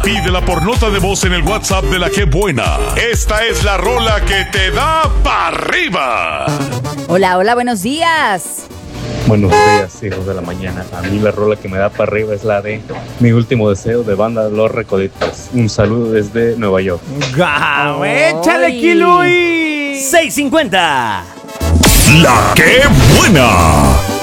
Pídela por nota de voz en el WhatsApp de La Que Buena. Esta es la rola que te da para arriba. Hola, hola, buenos días. Buenos días, hijos de la mañana. A mí la rola que me da para arriba es la de Mi Último Deseo de banda Los Recoditos. Un saludo desde Nueva York. ¡Gau! ¡Échale, Kiluy! 650. La Que Buena.